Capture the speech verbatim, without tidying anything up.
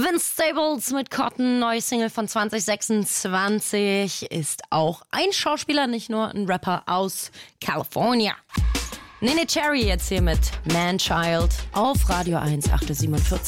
Vince Staples mit Cotton, neue Single von zwanzig sechsundzwanzig, ist auch ein Schauspieler, nicht nur ein Rapper aus California. Nene Cherry jetzt hier mit Man Child auf Radio eins, acht Uhr siebenundvierzig.